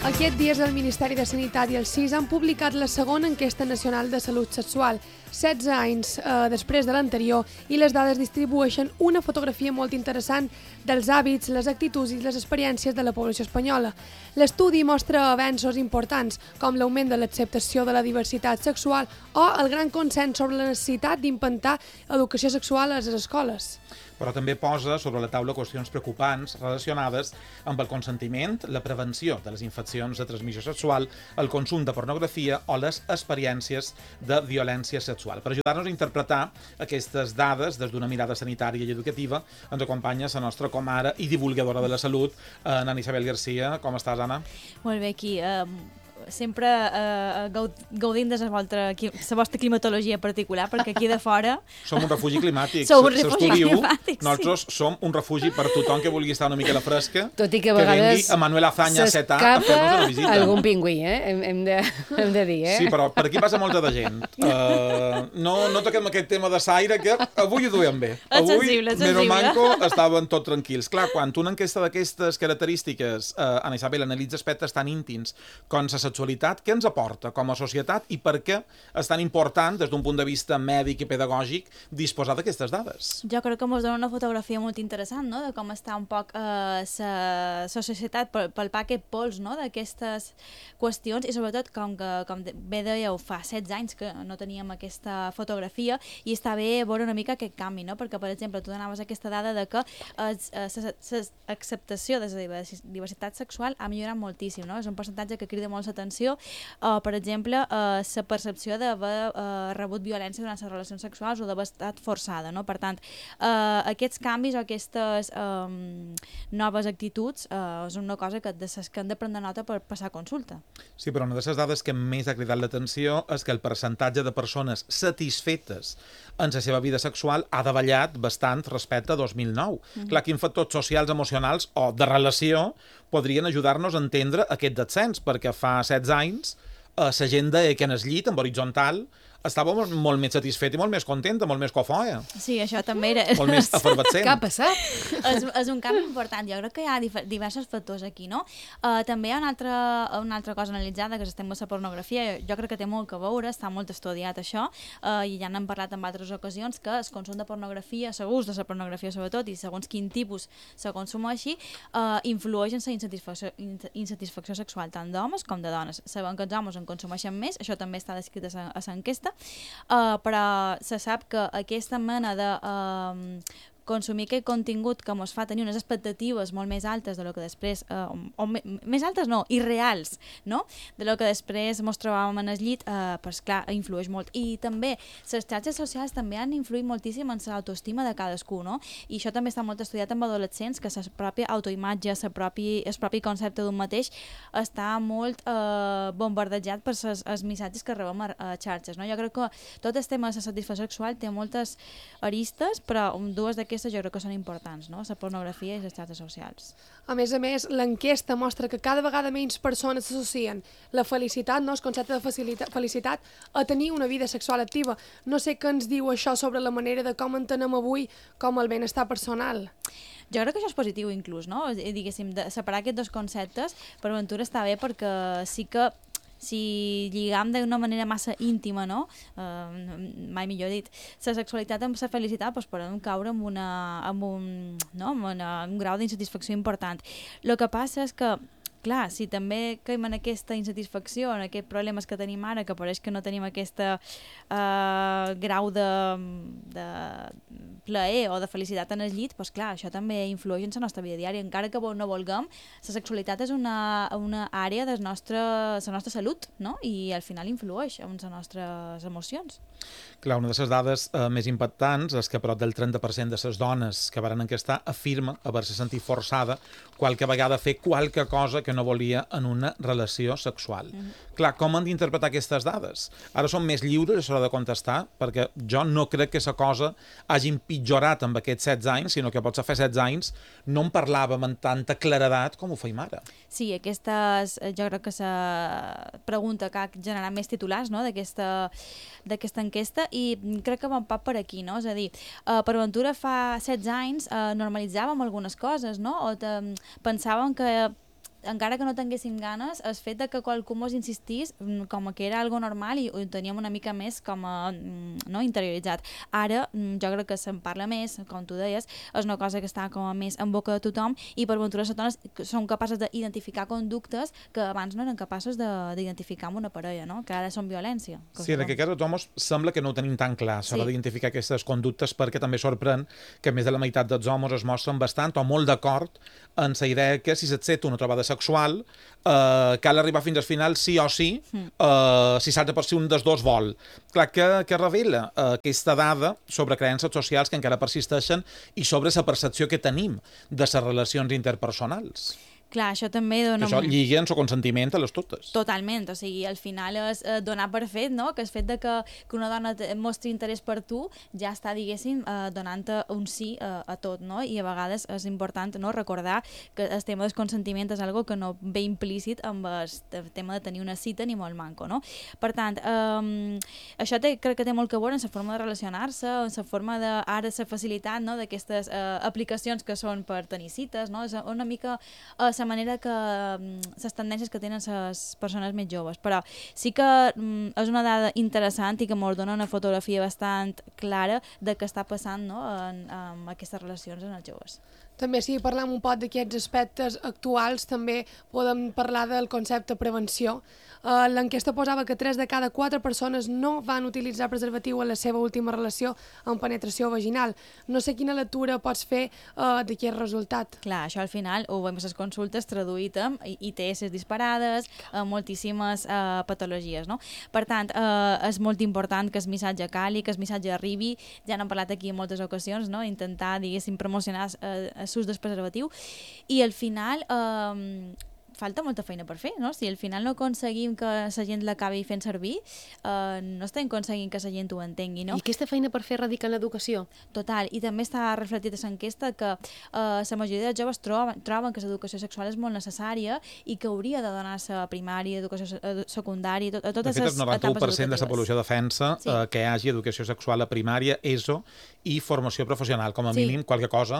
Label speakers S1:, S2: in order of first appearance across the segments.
S1: Aquest dies el Ministeri de Sanitat i el CIS han publicat la segona enquesta nacional de salut sexual, 16 anys després de l'anterior, i les dades distribueixen una fotografia molt interessant dels hàbits, les actituds i les experiències de la població espanyola. L'estudi mostra avenços importants, com l'augment de l'acceptació de la diversitat sexual o el gran consens sobre la necessitat d'implantar educació sexual a les escoles.
S2: Però també posa sobre la taula qüestions preocupants relacionades amb el consentiment, la prevenció de les infeccions de transmissió sexual, el consum de pornografia o les experiències de violència sexual. Per ajudar-nos a interpretar aquestes dades des d'una mirada sanitària i educativa, ens acompanya la nostra comare i divulgadora de la salut, Ana Isabel Garcia. Com estàs, Anna?
S3: Molt bé, aquí. Sempre gaudint de la vostra climatologia particular, perquè aquí de fora...
S2: Som un refugi climàtic.
S3: Som un refugi climàtic,
S2: nosaltres som un refugi per tothom que vulgui estar una mica a la fresca.
S4: Tot i que a vegades
S2: vengui a Manuel Azaña a Setà a fer-nos una visita.
S4: Algun pingüí, hem de dir,
S2: Sí, però per aquí passa molta de gent. No toquem aquest tema de Saire, que avui ho duem bé. Avui, Mero Manco, estaven tots tranquils. Clar, quan una enquesta d'aquestes característiques, Ana Isabel, analitza aspectes tan íntims com la sexualitat, què ens aporta com a societat i per què és tan important, des d'un punt de vista mèdic i pedagògic, disposar d'aquestes dades?
S3: Jo crec que ens dona una fotografia molt interessant, no?, de com està un poc la societat, palpar aquest pols, no?, d'aquestes qüestions, i sobretot, com bé dèieu, fa 16 anys que no teníem aquesta fotografia, i està bé veure una mica aquest canvi, no?, perquè, per exemple, tu donaves aquesta dada de que l'acceptació de la diversitat sexual ha millorat moltíssim, no?, és un percentatge que crida molt l'atenció, per exemple, la percepció d'haver rebut violència durant les relacions sexuals o d'haver estat forçada, no? Per tant, aquests canvis o aquestes noves actituds és una cosa que hem de prendre nota per passar a consulta.
S2: Sí, però una de les dades que més ha cridat l'atenció és que el percentatge de persones satisfetes en la seva vida sexual ha davallat bastant respecte a 2009. Clar, quins factors socials, emocionals o de relació podrien ajudar-nos a entendre aquest descens, perquè fa 16 anys la gent deia que en el llit, en horitzontal, estava molt més satisfeta i molt més contenta, molt més cofoia.
S3: Sí, això també era...
S2: Molt més efervescent.
S4: Què ha passat?
S3: És un canvi important. Jo crec que hi ha diversos factors aquí, no? També hi ha una altra cosa analitzada, que és el tema de la pornografia. Jo crec que té molt que veure, està molt estudiat això, i ja n'hem parlat en altres ocasions, que el consum de pornografia, l'ús de la pornografia sobretot, i segons quin tipus se consumeixi, influeix en la insatisfacció sexual tant d'homes com de dones. Sabem que els homes en consumeixen més, això també està descrit a l'enquesta, però se sap que aquesta mena de consumir aquest contingut que ens fa tenir unes expectatives molt més altes de lo que després, més altes no, irreals, no?, de lo que després ens trobàvem en el llit, pues clar, influeix molt. I també les xarxes socials també han influït moltíssim en l'autoestima de cadascú, no?, i això també està molt estudiat amb adolescents, que la pròpia autoimatge, el propi concepte d'un mateix està molt bombardejat per els missatges que rebem a xarxes, no? Jo crec que tot el tema de la satisfacció sexual té moltes aristes, però dues d'aquestes jo crec que són importants, no?, la pornografia i les xarxes socials.
S1: A més, l'enquesta mostra que cada vegada menys persones s'associen la felicitat, no?, el concepte de felicitat, a tenir una vida sexual activa. No sé què ens diu això sobre la manera de com entenem avui com el benestar personal.
S3: Jo crec que això és positiu inclús, no?, diguéssim, de separar aquests dos conceptes, per ventura està bé, perquè sí que si lligam d'una manera massa íntima, no? Mai millor dit, la sexualitat amb la felicitat, doncs podem caure amb un grau d'insatisfacció important. El que passa és que, clar, si també caiem en aquesta insatisfacció, en aquests problemes que tenim ara, que pareix que no tenim aquest grau de plaer o de felicitat en el llit, doncs clar, això també influeix en la nostra vida diària. Encara que no vulguem, la sexualitat és una àrea de la nostra salut, no?, i al final influeix en les nostres emocions.
S2: Clar, una de les dades més impactants és que prop del 30% de les dones que varen enquestar afirma haver-se sentit forçada qualque vegada a fer qualque cosa que no volia en una relació sexual. Clar, com han d'interpretar aquestes dades? Ara som més lliures a l'hora de contestar, perquè jo no crec que la cosa hagi empitjorat amb aquests 16 anys, sinó que potser fa 16 anys no en parlàvem amb tanta claredat com ho feim ara.
S3: Sí, aquesta és, jo crec que la pregunta que ha generat més titulars, no?, d'aquesta enquesta, i crec que va un poc per aquí, no? És a dir, per ventura fa 16 anys normalitzàvem algunes coses, no?, o pensàvem que encara que no tinguéssim ganes, el fet de que qualcú mos insistís com que era algo normal i ho teníem una mica més com a no, interioritzat. Ara jo crec que se'n parla més, com tu deies, és una cosa que està com a més en boca de tothom i per ventura les dones són capaces d'identificar conductes que abans no eren capaces d'identificar amb una parella, no? Que ara són violència.
S2: Sí, en aquest cas els homes sembla que no ho tenim tan clar a l'hora d'identificar aquestes conductes, perquè també sorprèn que més de la meitat dels homes es mostren bastant o molt d'acord en la idea que si s'accepta una trobada sexual cal arribar fins al final sí o sí, si s'ha de per si un dels dos vol. Clar, que revela aquesta dada sobre creences socials que encara persisteixen i sobre la percepció que tenim de les relacions interpersonals.
S3: Clar, això també dona...
S2: Això lliga en el consentiment a les totes.
S3: Totalment, o sigui, al final és donar per fet, no? Que el fet de que una dona mostri interès per tu ja està, diguéssim, donant-te un sí a tot, no? I a vegades és important, no?, recordar que el tema del consentiment és algo que no ve implícit amb el tema de tenir una cita ni molt manco, no? Per tant, això crec que té molt que veure en la forma de relacionar-se, en la forma de, ara, la facilitat, no?, d'aquestes aplicacions que són per tenir cites, no? És una mica la manera que les tendències que tenen les persones més joves, però sí que és una dada interessant i que ens dona una fotografia bastant clara de què està passant, no?, en aquestes relacions en els joves.
S1: També, si parlem un poc d'aquests aspectes actuals, també podem parlar del concepte prevenció. L'enquesta posava que 3 de cada 4 persones no van utilitzar preservatiu en la seva última relació amb penetració vaginal. No sé quina lectura pots fer d'aquest resultat.
S3: Clar, això al final ho veiem a les consultes traduït amb ITS disparades, moltíssimes patologies, no? Per tant, és molt important que el missatge cali, que el missatge arribi, ja n'hem parlat aquí en moltes ocasions, no? Intentar, diguéssim, promocionar l'ús del preservatiu i al final falta molta feina per fer, no? Si al final no aconseguim que la gent l'acabi fent servir, no estem aconseguint que la gent ho entengui, no?
S4: I aquesta feina per fer radica en l'educació?
S3: Total, i també està reflectit a l'enquesta que la majoria dels joves troben que l'educació sexual és molt necessària i que hauria de donar-se a primària, educació secundària, a totes les etapes educatives.
S2: De fet, el 91% de la població defensa que hi hagi educació sexual a primària, ESO, i formació professional, com a mínim, qualque cosa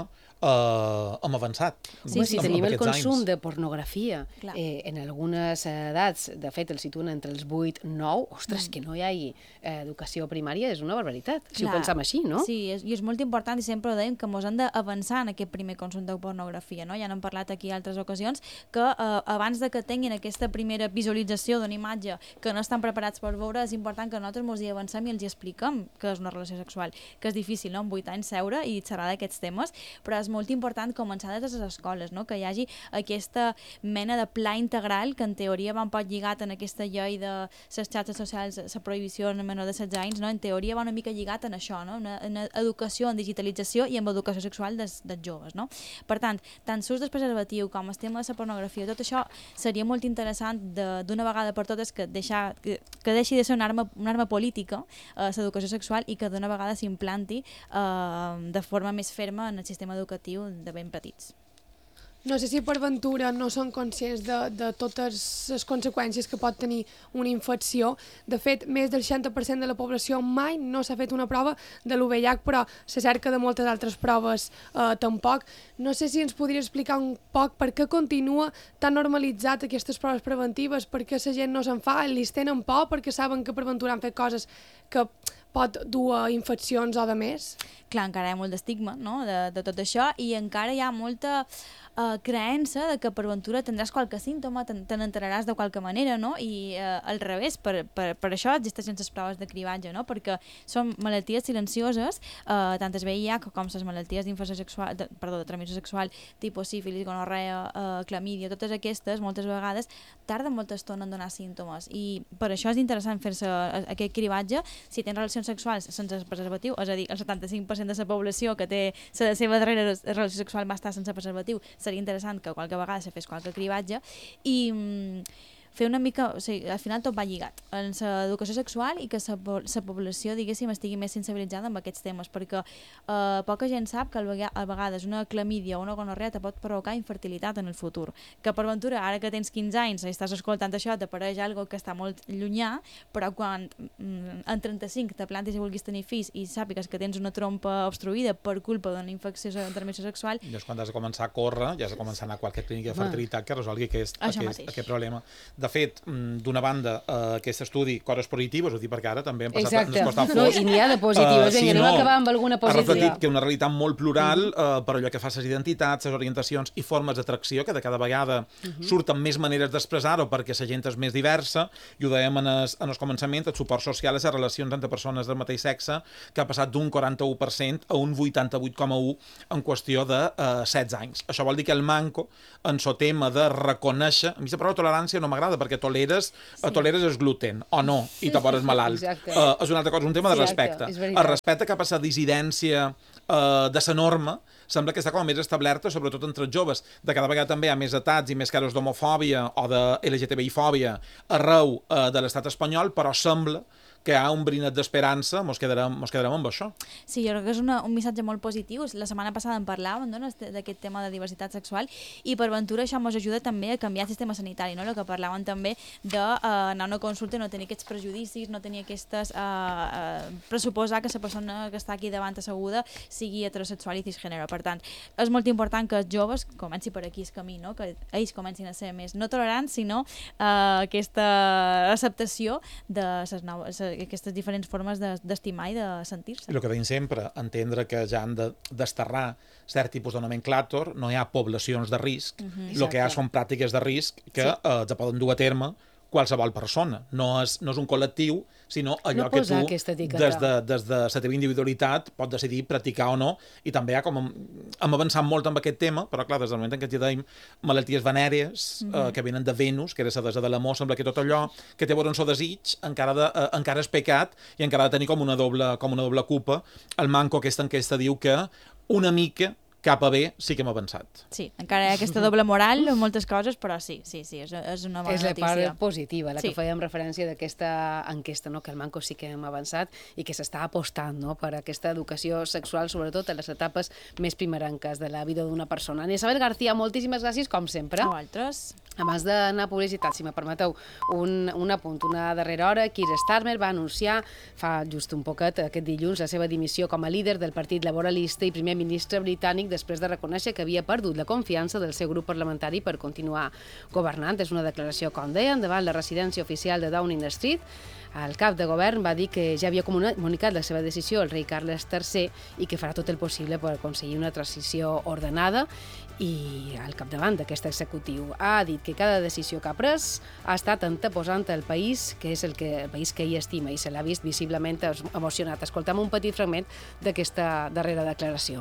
S2: hem avançat.
S4: Sí, si tenim el consum de pornografia
S3: Clar.
S4: En algunes edats, de fet, el situen entre els 8 i 9, ostres, que no hi hagi educació primària és una barbaritat, si ho pensam així, no?
S3: Sí, i és molt important, i sempre ho dèiem, que ens hem d'avançar en aquest primer consum de pornografia, no? Ja n'hem parlat aquí en altres ocasions, que abans de que tinguin aquesta primera visualització d'una imatge que no estan preparats per veure, és important que nosaltres ens hi avancem i els hi expliquem què és una relació sexual, que és difícil, no?, amb 8 anys seure i xerrar d'aquests temes, però és molt important començar des de les escoles, no?, que hi hagi aquesta mena de pla integral que en teoria va un poc lligat en aquesta llei de les xarxes socials, la prohibició en menor de 16 anys, no?, en teoria va una mica lligat en això, no?, en educació, en digitalització i en educació sexual dels joves, no? Per tant l'ús del preservatiu com el tema de la pornografia, tot això seria molt interessant d'una vegada per totes que deixi de ser una arma política l'educació sexual i que d'una vegada s'implanti de forma més ferma en el sistema educatiu de ben petits.
S1: No sé si per ventura no són conscients de totes les conseqüències que pot tenir una infecció. De fet, més del 60% de la població mai no s'ha fet una prova de l'UVIH, però se cerca de moltes altres proves tampoc. No sé si ens podria explicar un poc per què continua tan normalitzat aquestes proves preventives, per què la gent no se'n fa, li tenen por, perquè saben que per ventura han fet coses que pot dur a infeccions o de més.
S3: Clar, encara hi ha molt d'estigma, no?, de tot això, i encara hi ha molta creença de que per ventura tindràs qualque símptoma, te n'enteraràs de qualque manera, no? I al revés, per això existeixen les proves de cribatge, no? Perquè són malalties silencioses, tant el VIH com les malalties de transmissió sexual, tipus sífilis, gonorrea, clamídia, totes aquestes, moltes vegades, tarden molta estona en donar símptomes, i per això és interessant fer-se aquest cribatge si tens relacions sexuals sense preservatiu, és a dir, el 75% de la població que té la seva darrera relació sexual va estar sense preservatiu, seria interessant que qualque vegada se fes qualque cribatge i fer una mica... O sigui, al final tot va lligat en l'educació sexual i que la població, diguéssim, estigui més sensibilitzada amb aquests temes, perquè poca gent sap que a vegades una clamídia o una gonorrea te pot provocar infertilitat en el futur. Que per ventura, ara que tens 15 anys i estàs escoltant això, t'apareix algo que està molt llunyà, però quan en 35 te plantis i vulguis tenir fills i sàpigues que tens una trompa obstruïda per culpa d'una infecció de transmissió sexual...
S2: I és quan has de començar a córrer, ja has de començar a anar a qualque clínica de fertilitat que resolgui aquest problema. De fet, d'una banda, aquest estudi, coses positives, ho dic perquè ara també hem passat ens costa fos.
S4: I n'hi ha de positives, anem a acabar amb alguna positiva.
S2: Ha reflectit que una realitat molt plural, per allò que fa les identitats, les orientacions i formes d'atracció, que de cada vegada surten més maneres d'expressar-ho perquè la gent és més diversa, i ho dèiem en el començament, el suport social a les relacions entre persones del mateix sexe, que ha passat d'un 41% a un 88,1% en qüestió de 16 anys. Això vol dir que el manco, en el tema de reconèixer... A mi la paraula tolerància no m'agrada, perquè toleres el gluten, o no, i te poses malalt. És una altra cosa, un tema de respecte. El respecte cap a la dissidència de la norma sembla que està com més establerta, sobretot entre els joves. De cada vegada també hi ha més atats i més casos d'homofòbia o de LGTBI-fòbia arreu de l'estat espanyol, però sembla que hi ha un brinet d'esperança, mos quedarem amb això.
S3: Sí, jo crec que és un missatge molt positiu. La setmana passada en parlàvem d'aquest tema de diversitat sexual i per ventura això ens ajuda també a canviar el sistema sanitari, no? El que parlàvem també d'anar a una consulta i no tenir aquests prejudicis, no tenir aquestes... pressuposar que la persona que està aquí davant asseguda sigui heterosexual i cisgènere. Per tant, és molt important que els joves comenci per aquí el camí, no? Que ells comencin a ser més no tolerants, sinó aquesta acceptació de les noves aquestes diferents formes d'estimar i de sentir-se.
S2: I el que dèiem sempre, entendre que ja han de desterrar cert tipus de nomenclàtor, no hi ha poblacions de risc, el que hi ha són pràctiques de risc que es poden dur a terme qualsevol persona. No és un col·lectiu, sinó allò que tu, des de la teva individualitat, pots decidir practicar o no, i també hi ha com... Hem avançat molt amb aquest tema, però clar, des del moment en què ja dèiem malalties venèries, que venen de Venus, que era la desa de l'amor, sembla que tot allò que té a veure amb el desig encara és pecat i encara ha de tenir com una doble culpa. El Manco, aquesta enquesta, diu que una mica cap a bé sí que hem avançat.
S3: Sí, encara hi ha aquesta doble moral en moltes coses, però sí, és una bona notícia.
S4: És la part positiva, la que fèiem referència d'aquesta enquesta, no? Que el Manco sí que hem avançat i que s'està apostant, no? Per aquesta educació sexual, sobretot a les etapes més primerenques de la vida d'una persona. Isabel García, moltíssimes gràcies, com sempre.
S3: A vosaltres.
S4: Abans d'anar a publicitat, si me permeteu, un apunt. Una darrera hora, Keir Starmer va anunciar fa just un poquet, aquest dilluns, la seva dimissió com a líder del Partit Laboralista i primer ministre britànic després de reconèixer que havia perdut la confiança del seu grup parlamentari per continuar governant. És una declaració, com deien, davant la residència oficial de Downing Street. El cap de govern va dir que ja havia comunicat la seva decisió al rei Carles III i que farà tot el possible per aconseguir una transició ordenada, i al capdavant d'aquest executiu ha dit que cada decisió que ha pres ha estat anteposant el país, que és el país que ell estima, i se l'ha vist visiblement emocionat. Escoltem un petit fragment d'aquesta darrera declaració.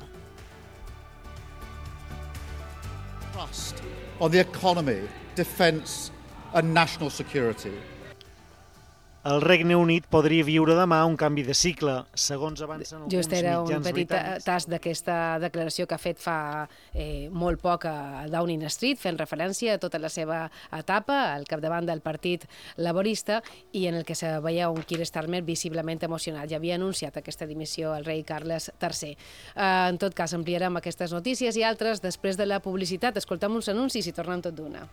S5: Trust on the economy, defence and national security.
S6: El Regne Unit podria viure demà un canvi de cicle, segons avancen alguns mitjans britànics. Just era un petit tast d'aquesta declaració que ha fet fa molt poc a Downing Street, fent referència a tota la seva etapa al capdavant del Partit Laborista, i en el que se veia un Keir Starmer visiblement emocionat. Ja havia anunciat aquesta dimissió al rei Carles III. En tot cas, ampliarem aquestes notícies i altres després de la publicitat. Escoltem uns anuncis i tornem tot d'una.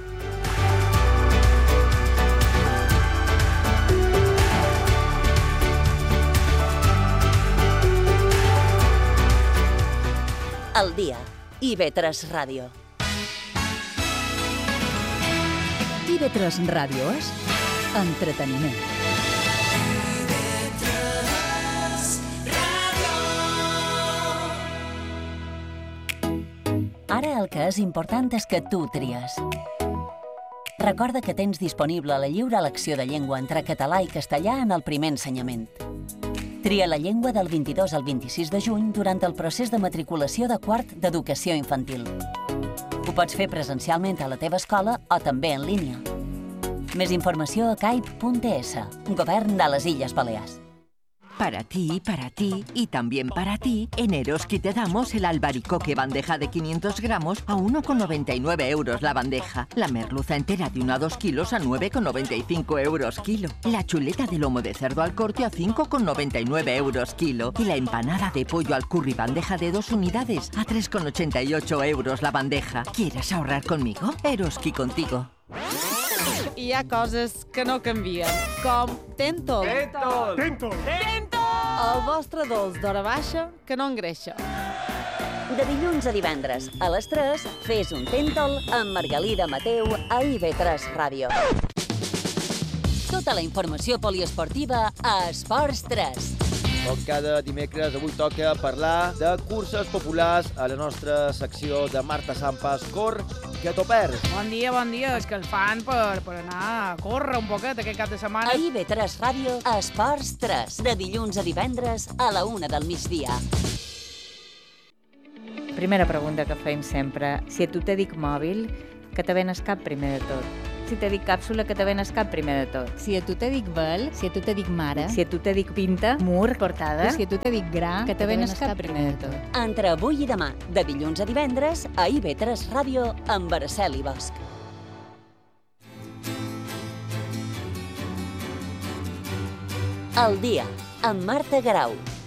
S7: Al dia, IB3 Ràdio. IB3 Ràdio és entreteniment. Ara el que és important és que tu tries. Recorda que tens disponible la lliure elecció de llengua entre català i castellà en el primer ensenyament. Tria la llengua del 22 al 26 de juny durant el procés de matriculació de quart d'educació infantil. Ho pots fer presencialment a la teva escola o també en línia. Més informació a caip.es, Govern de les Illes Balears.
S8: Para ti y también para ti, en Eroski te damos el albaricoque bandeja de 500 gramos a 1,99 euros la bandeja. La merluza entera de 1 a 2 kilos a 9,95 euros kilo. La chuleta de lomo de cerdo al corte a 5,99 euros kilo. Y la empanada de pollo al curry bandeja de 2 unidades a 3,88 euros la bandeja. ¿Quieres ahorrar conmigo? Eroski contigo.
S9: Hi ha coses que no canvien, com Tentol.
S10: Tentol!
S9: El vostre dolç d'hora baixa que no engreixa.
S7: De dilluns a divendres, a les 3, fes un Tentol amb Margalida Mateu a IB3 Ràdio. Tota la informació poliesportiva a Esports 3.
S11: Com cada dimecres, avui toca parlar de curses populars a la nostra secció de Marta Sampas Cor, que t'ho perds.
S12: Bon dia, és que els fan per anar a córrer un poquet aquest cap de setmana.
S7: A IB3 Ràdio, Esports 3, de dilluns a divendres a la 1 del migdia.
S13: Primera pregunta que fem sempre. Si a tu te dic mòbil, que te ven al cap primer de tot? Si te dic càpsula, que te ven al cap primer de tot?
S14: Si a tu te dic vel, si a tu te dic mare,
S13: si a tu te dic pinta, mur, portada,
S14: si a tu te dic gra,
S13: que te ven al cap primer de tot?
S7: Entre avui i demà, de dilluns a divendres, a IB3 Ràdio, amb Araceli Bosch. El dia, amb Marta Garau.